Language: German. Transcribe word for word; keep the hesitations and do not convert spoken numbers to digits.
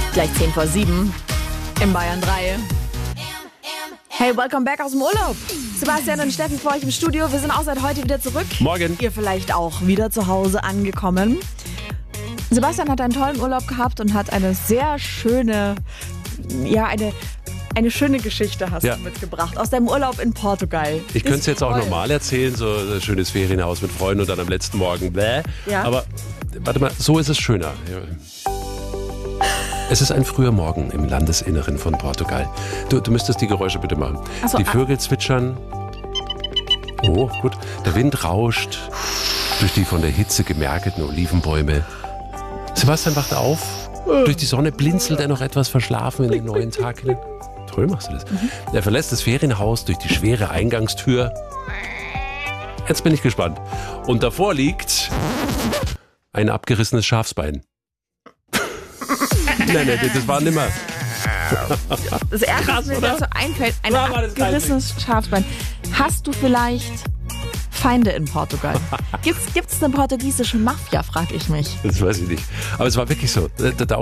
Gleich zehn vor sieben in Bayern drei. Hey, welcome back aus dem Urlaub. Sebastian und Steffi für euch im Studio. Wir sind auch seit heute wieder zurück. Morgen. Ihr vielleicht auch wieder zu Hause angekommen. Sebastian hat einen tollen Urlaub gehabt und hat eine sehr schöne, ja, eine, eine schöne Geschichte hast ja. du mitgebracht aus deinem Urlaub in Portugal. Ich könnte es jetzt auch toll. normal erzählen, so ein schönes Ferienhaus mit Freunden und dann am letzten Morgen bläh. Ja. Aber warte mal, so ist es schöner. Es ist ein früher Morgen im Landesinneren von Portugal. Du, du müsstest die Geräusche bitte machen. Ach so, die ah. Vögel zwitschern. Oh, gut. Der Wind rauscht durch die von der Hitze gemerkelten Olivenbäume. Sebastian wacht auf. Durch die Sonne blinzelt er noch etwas verschlafen in den neuen Tag hinein. Toll machst du das. Mhm. Er verlässt das Ferienhaus durch die schwere Eingangstür. Jetzt bin ich gespannt. Und davor liegt ein abgerissenes Schafsbein. Nein, nein, das war nimmer. Das erste, Krass, was mir oder? dazu einfällt, ein Ja, war das abgerissenes Schafsbein. Hast du vielleicht Feinde in Portugal? Gibt's, gibt's eine portugiesische Mafia, frage ich mich. Das weiß ich nicht. Aber es war wirklich so. Da, da